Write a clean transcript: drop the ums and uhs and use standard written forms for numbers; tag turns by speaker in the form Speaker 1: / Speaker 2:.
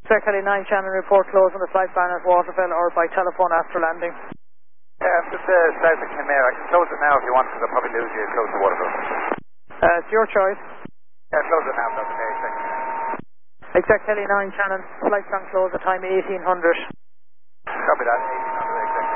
Speaker 1: Exec Heli 9 Shannon, report close on the flight ban at Waterfell or by telephone after landing.
Speaker 2: I'm just south of Kenmare. I can close it now if you want, because I'll probably lose you close to Waterfell.
Speaker 1: It's your choice.
Speaker 2: Yeah, close it now, that's okay.
Speaker 1: Exec Heli 9 Shannon, flight plan close at time 1800.
Speaker 2: Copy that.